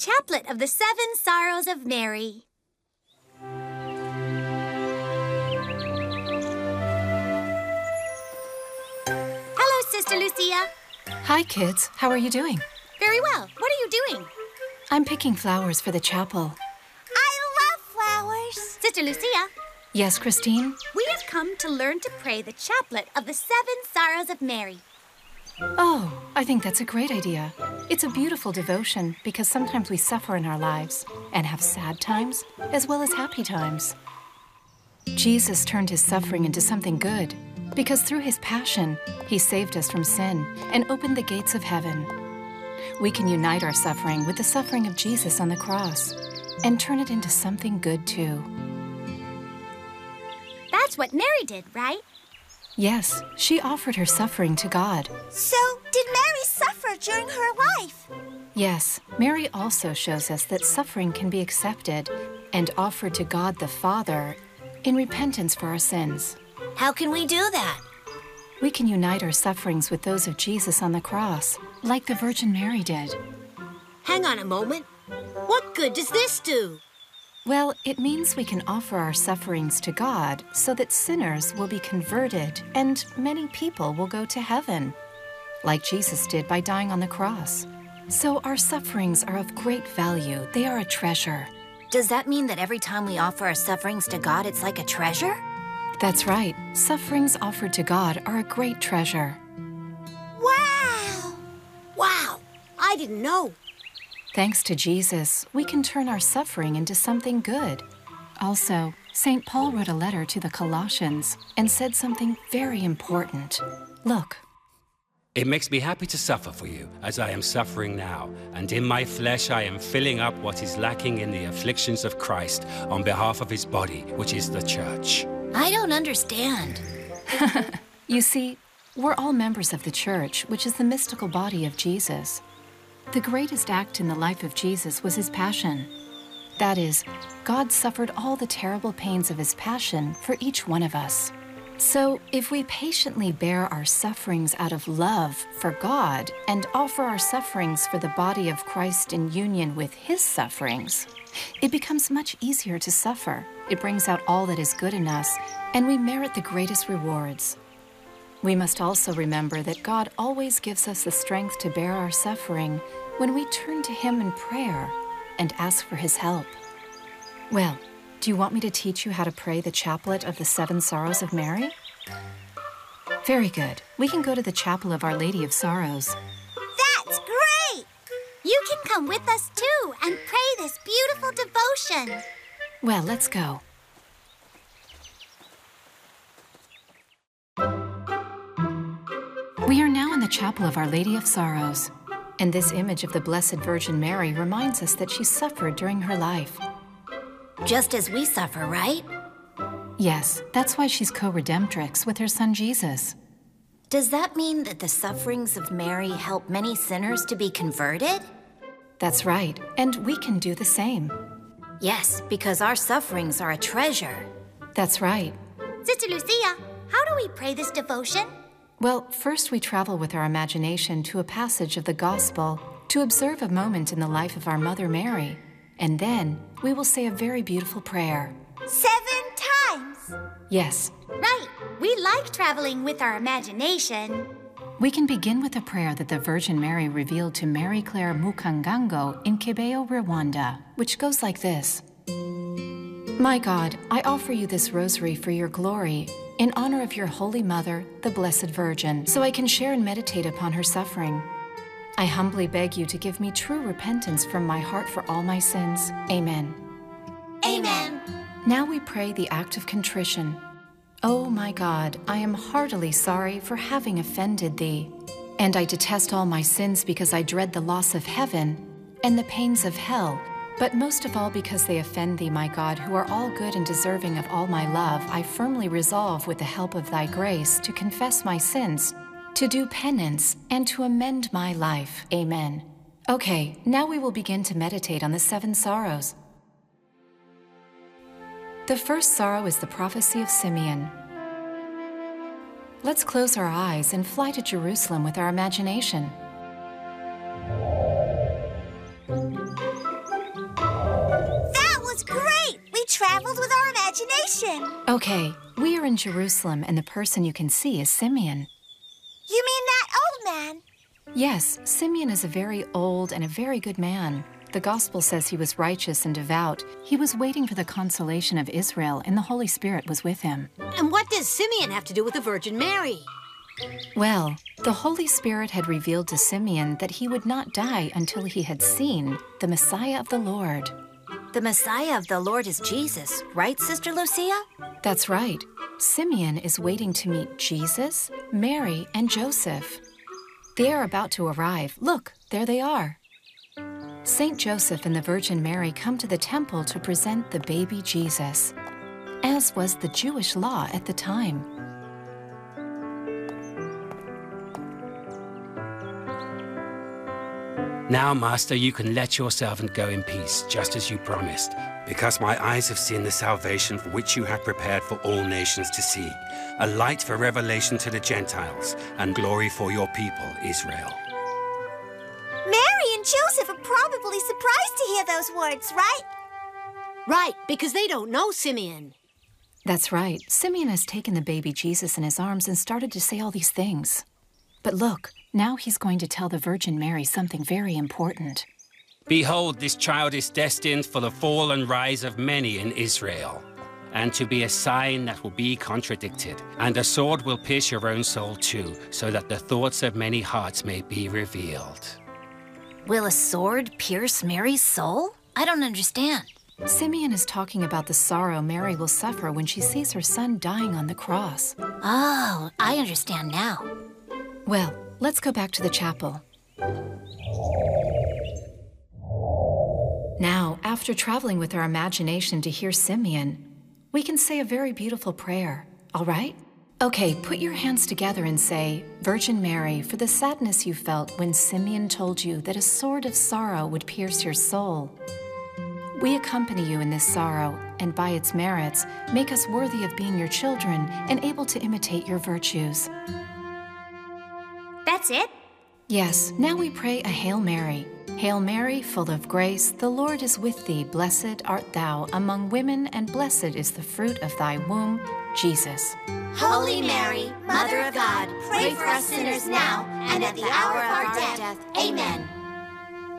Chaplet of the Seven Sorrows of Mary. Hello, Sister Lucia. Hi, kids. How are you doing? Very well. What are you doing? I'm picking flowers for the chapel. I love flowers. Sister Lucia. Yes, Christine? We have come to learn to pray the Chaplet of the Seven Sorrows of Mary. Oh, I think that's a great idea. It's a beautiful devotion because sometimes we suffer in our lives and have sad times as well as happy times. Jesus turned his suffering into something good because through his passion, he saved us from sin and opened the gates of heaven. We can unite our suffering with the suffering of Jesus on the cross and turn it into something good too. That's what Mary did, right? Yes, she offered her suffering to God. So, did Mary suffer during her life? Yes, Mary also shows us that suffering can be accepted and offered to God the Father in repentance for our sins. How can we do that? We can unite our sufferings with those of Jesus on the cross, like the Virgin Mary did. Hang on a moment. What good does this do? Well, it means we can offer our sufferings to God so that sinners will be converted and many people will go to heaven, like Jesus did by dying on the cross. So our sufferings are of great value. They are a treasure. Does that mean that every time we offer our sufferings to God, it's like a treasure? That's right. Sufferings offered to God are a great treasure. Wow! Wow! I didn't know. Thanks to Jesus, we can turn our suffering into something good. Also, St. Paul wrote a letter to the Colossians and said something very important. Look. It makes me happy to suffer for you, as I am suffering now, and in my flesh I am filling up what is lacking in the afflictions of Christ on behalf of his body, which is the church. I don't understand. You see, we're all members of the church, which is the mystical body of Jesus. The greatest act in the life of Jesus was his passion. That is, God suffered all the terrible pains of his passion for each one of us. So, if we patiently bear our sufferings out of love for God and offer our sufferings for the body of Christ in union with his sufferings, it becomes much easier to suffer. It brings out all that is good in us, and we merit the greatest rewards. We must also remember that God always gives us the strength to bear our suffering when we turn to him in prayer and ask for his help. Well, do you want me to teach you how to pray the Chaplet of the Seven Sorrows of Mary? Very good. We can go to the Chapel of Our Lady of Sorrows. That's great! You can come with us too and pray this beautiful devotion. Well, let's go. We are now in the Chapel of Our Lady of Sorrows, and this image of the Blessed Virgin Mary reminds us that she suffered during her life. Just as we suffer, right? Yes, that's why she's co-redemptrix with her son Jesus. Does that mean that the sufferings of Mary help many sinners to be converted? That's right, and we can do the same. Yes, because our sufferings are a treasure. That's right. Sister Lucia, how do we pray this devotion? Well, first we travel with our imagination to a passage of the Gospel to observe a moment in the life of our Mother Mary, and then we will say a very beautiful prayer. 7 times? Yes. Right. We like traveling with our imagination. We can begin with a prayer that the Virgin Mary revealed to Mary Claire Mukangango in Kibeho, Rwanda, which goes like this. My God, I offer you this rosary for your glory, in honor of your Holy Mother, the Blessed Virgin, so I can share and meditate upon her suffering. I humbly beg you to give me true repentance from my heart for all my sins. Amen. Amen. Now we pray the act of contrition. Oh my God, I am heartily sorry for having offended thee, and I detest all my sins because I dread the loss of heaven and the pains of hell, but most of all because they offend thee, my God, who are all good and deserving of all my love. I firmly resolve, with the help of thy grace, to confess my sins, to do penance, and to amend my life. Amen. Okay, now we will begin to meditate on the 7 sorrows. The first sorrow is the prophecy of Simeon. Let's close our eyes and fly to Jerusalem with our imagination. traveled with our imagination. Okay, we are in Jerusalem, and the person you can see is Simeon. You mean that old man? Yes, Simeon is a very old and a very good man. The Gospel says he was righteous and devout. He was waiting for the consolation of Israel, and the Holy Spirit was with him. And what does Simeon have to do with the Virgin Mary? Well, the Holy Spirit had revealed to Simeon that he would not die until he had seen the Messiah of the Lord. The Messiah of the Lord is Jesus, right, Sister Lucia? That's right. Simeon is waiting to meet Jesus, Mary, and Joseph. They are about to arrive. Look, there they are. Saint Joseph and the Virgin Mary come to the temple to present the baby Jesus, as was the Jewish law at the time. Now, Master, you can let your servant go in peace, just as you promised, because my eyes have seen the salvation for which you have prepared for all nations to see, a light for revelation to the Gentiles, and glory for your people, Israel. Mary and Joseph are probably surprised to hear those words, right? Right, because they don't know Simeon. That's right. Simeon has taken the baby Jesus in his arms and started to say all these things. But look, now he's going to tell the Virgin Mary something very important. Behold, this child is destined for the fall and rise of many in Israel, and to be a sign that will be contradicted. And a sword will pierce your own soul too, so that the thoughts of many hearts may be revealed. Will a sword pierce Mary's soul? I don't understand. Simeon is talking about the sorrow Mary will suffer when she sees her son dying on the cross. Oh, I understand now. Well, let's go back to the chapel. Now, after traveling with our imagination to hear Simeon, we can say a very beautiful prayer, all right? Okay, put your hands together and say, Virgin Mary, for the sadness you felt when Simeon told you that a sword of sorrow would pierce your soul. We accompany you in this sorrow, and by its merits, make us worthy of being your children and able to imitate your virtues. That's it? Yes, now we pray a Hail Mary. Hail Mary, full of grace, the Lord is with thee. Blessed art thou among women, and blessed is the fruit of thy womb, Jesus. Holy Mary, Mother of God, pray for us sinners now and at the hour of our death. Amen.